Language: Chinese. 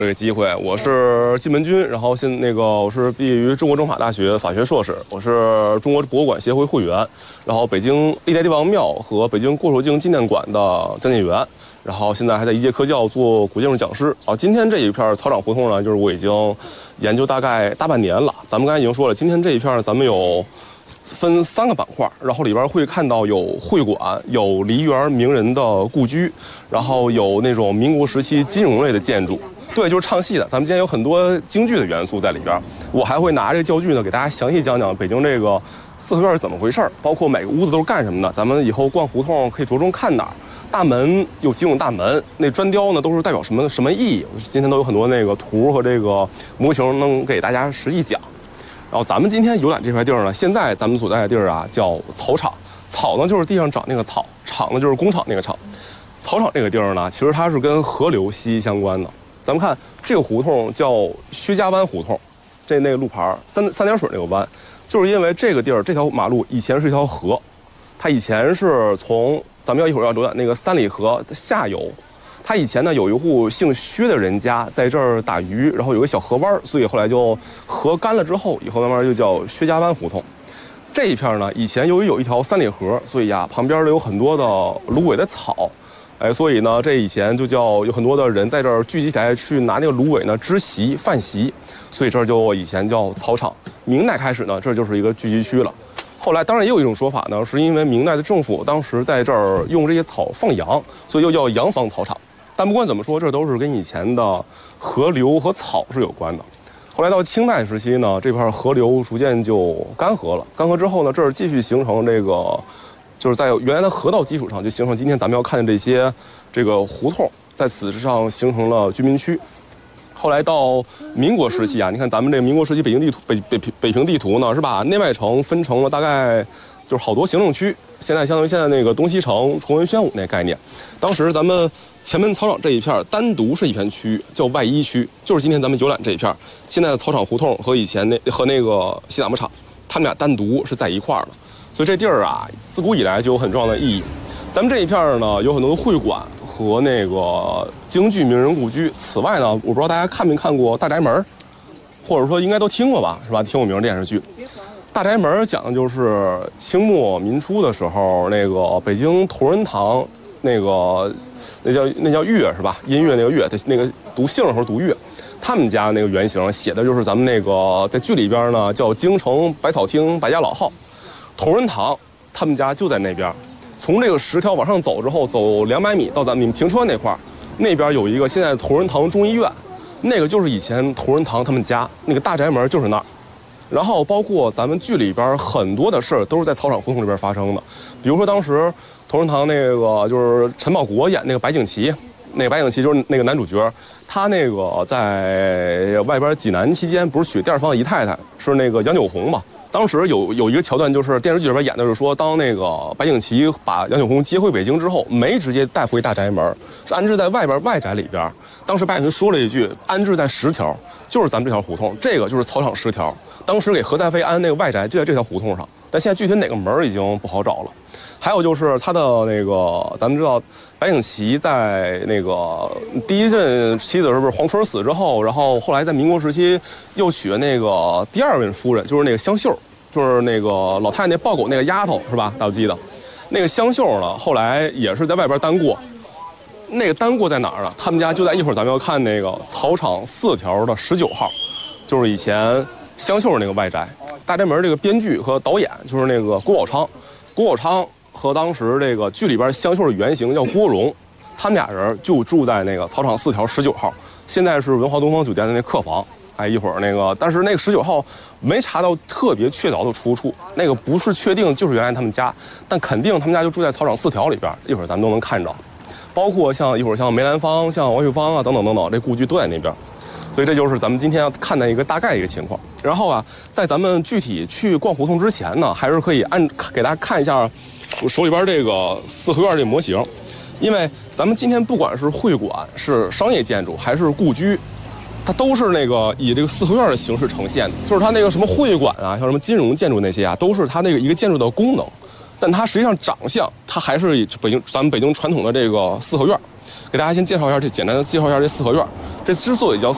这个机会，我是金门军，然后我是毕业于中国政法大学法学硕士，我是中国博物馆协会会员，然后北京历代帝王庙和北京郭守敬纪念馆的讲解员，然后现在还在一届科教做古建筑讲师。今天这一片草场胡同呢，就是我已经研究大概大半年了。咱们刚才已经说了，今天这一片咱们有分3个板块，然后里边会看到有会馆，有梨园名人的故居，然后有那种民国时期金融类的建筑。对，就是唱戏的。咱们今天有很多京剧的元素在里边，我还会拿这个教具呢，给大家详细讲讲北京这个四合院是怎么回事，包括每个屋子都是干什么的。咱们以后逛胡同可以着重看哪儿。大门有几种大门，那砖雕呢都是代表什么意义？今天都有很多那个图和这个模型能给大家实际讲。然后咱们今天游览这块地儿呢，现在咱们所在的地儿啊叫草场，草呢就是地上长那个草，场呢就是工厂那个厂。草场这个地儿呢，其实它是跟河流息息相关的。咱们看这个胡同叫薛家湾胡同，那个路牌三点水那个湾，就是因为这个地儿这条马路以前是一条河，它以前是从咱们一会儿要浏览那个三里河的下游，它以前呢有一户姓薛的人家在这儿打鱼，然后有个小河湾，所以后来就河干了之后，以后慢慢就叫薛家湾胡同。这一片呢，以前由于有一条三里河，所以旁边有很多的芦苇的草。所以呢，这以前就叫有很多的人在这儿聚集起来去拿那个芦苇呢织席饭席，所以这儿就以前叫草场。明代开始呢，这就是一个聚集区了。后来当然也有一种说法呢，是因为明代的政府当时在这儿用这些草放羊，所以又叫洋房草场。但不管怎么说，这都是跟以前的河流和草是有关的。后来到清代时期呢，这片河流逐渐就干涸了。干涸之后呢，这儿继续形成这个。就是在原来的河道基础上，就形成今天咱们要看的这个胡同，在此之上形成了居民区。后来到民国时期啊，你看咱们这个民国时期北京地图北平地图呢，是把内外城分成了大概就是好多行政区，现在相当于现在那个东西城、崇文宣武那概念。当时咱们前门草场这一片单独是一片区域，叫外一区，就是今天咱们游览这一片。现在的草场胡同和以前和那个西打磨厂，他们俩单独是在一块儿的。所以这地儿啊，自古以来就有很重要的意义。咱们这一片呢，有很多的会馆和那个京剧名人故居。此外呢，我不知道大家看没看过《大宅门》，或者说应该都听过吧，是吧？挺有名的电视剧。《大宅门》讲的就是清末民初的时候，那个北京同仁堂那叫乐是吧？音乐那个乐，那个读姓的时候读乐。他们家那个原型写的就是咱们那个在剧里边呢叫京城百草厅百家老号。同仁堂他们家就在那边，从这个10条往上走之后，走200米到你们停车那块儿，那边有一个现在同仁堂中医院，那个就是以前同仁堂他们家那个大宅门就是那儿。然后包括咱们剧里边很多的事儿都是在草场胡同里边发生的，比如说当时同仁堂那个就是陈宝国演那个白景琦，那个白景琦就是那个男主角，他那个在外边济南期间不是娶第二房的姨太太是那个杨九红嘛。当时有一个桥段，就是电视剧里边演的，就是说，当那个白景琦把杨九红接回北京之后，没直接带回大宅门，是安置在外宅里边。当时白景琦说了一句：“安置在10条，就是咱们这条胡同，这个就是草场10条。”当时给何太妃安那个外宅就在这条胡同上，但现在具体哪个门已经不好找了。还有就是他的那个，咱们知道白景琦在那个第一任妻子是不是黄春死之后，然后后来在民国时期又娶了那个第2任夫人，就是那个香秀，就是那个老太太那抱狗那个丫头是吧？大家记得，那个香秀呢，后来也是在外边单过。那个单过在哪儿呢？他们家就在一会儿咱们要看那个草场4条的19号，就是以前香秀那个外宅。大宅门这个编剧和导演就是那个郭宝昌，郭宝昌。和当时这个剧里边香秀的原型叫郭荣，他们俩人就住在那个草场4条19号，现在是文华东方酒店的那客房。一会儿那个，但是那个19号没查到特别确凿的出处，那个不是确定就是原来他们家，但肯定他们家就住在草场4条里边。一会儿咱们都能看着，包括一会儿像梅兰芳、像王雪芳啊等等等等，这故居都在那边。所以这就是咱们今天要看的一个大概一个情况。然后啊，在咱们具体去逛胡同之前呢，还是可以给大家看一下我手里边这个四合院这个模型，因为咱们今天不管是会馆、是商业建筑还是故居，它都是那个以这个四合院的形式呈现的。就是它那个什么会馆啊，像什么金融建筑那些啊，都是它那个一个建筑的功能，但它实际上长相它还是咱们北京传统的这个四合院。给大家先介绍一下简单的介绍一下这四合院。这之所以叫